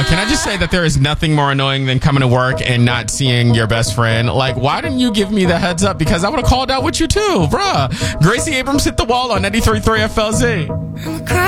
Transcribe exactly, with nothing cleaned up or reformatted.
Can I just say that there is nothing more annoying than coming to work and not seeing your best friend? Like, why didn't you give me the heads up? Because I would have called out with you too, bruh. Gracie Abrams hit the wall on ninety-three point three F L Z.